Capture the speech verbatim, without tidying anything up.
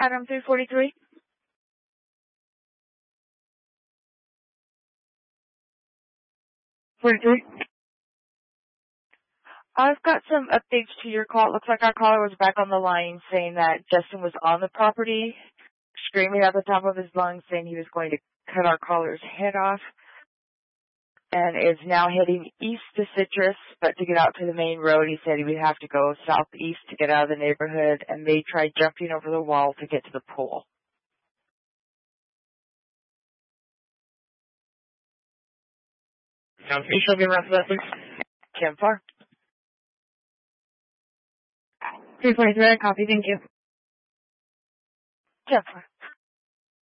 Item three forty-three. forty-three. I've got some updates to your call. It looks like our caller was back on the line saying that Justin was on the property, screaming at the top of his lungs, saying he was going to cut our caller's head off, and is now heading east to Citrus, but to get out to the main road, he said he would have to go southeast to get out of the neighborhood, and they tried jumping over the wall to get to the pool. Sounds good. Show me around for that, please. ten four. three forty-three, I copy. Thank you. ten four.